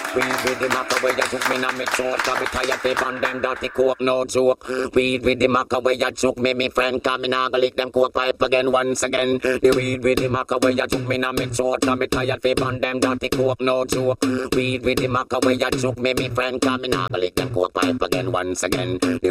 Weed with the maca where you took me now me throat. Cause me tired fi on them dirty coke, no joke. Weed with the maca where you took me friend. Cause me nah go lick them coke pipe again once again. The weed with the maca where you took me now me throat. Cause me tired fi on them dirty coke, no joke. Weed with the maca where you took me friend. Cause me nah go lick them coke pipe again once again.